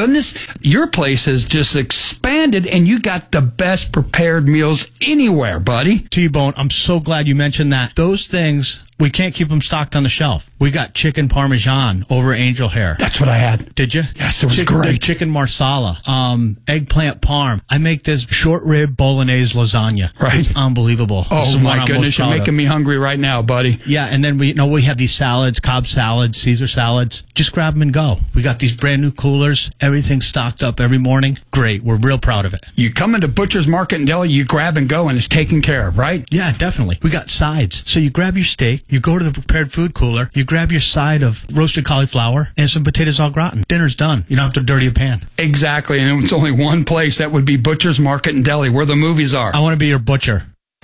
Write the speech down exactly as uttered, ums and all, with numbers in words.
goodness, your place has just expanded, and you got the best prepared meals anywhere, buddy. T-Bone, I'm so glad you mentioned that. Those things, we can't keep them stocked on the shelf. We got chicken parmesan over angel hair. That's what I had. Did you? Yes, it was chicken, great. Chicken marsala, um, eggplant parm. I make this short rib bolognese lasagna. Right. It's unbelievable. Oh, my goodness, you're making of. me hungry right now, buddy. Yeah, and then we you know we have these salads, Cobb salads, Caesar salads. Just grab them and go. We got these brand new coolers. Everything's stocked up every morning. Great. We're real proud of it. You come into Butcher's Market and Deli, you grab and go, and it's taken care of, right? Yeah, definitely. We got sides. So you grab your steak, you go to the prepared food cooler, you grab your side of roasted cauliflower and some potatoes au gratin. Dinner's done. You don't have to dirty a pan. Exactly, and it's only one place. That would be Butcher's Market and Deli, where the movies are. I want to be your butcher.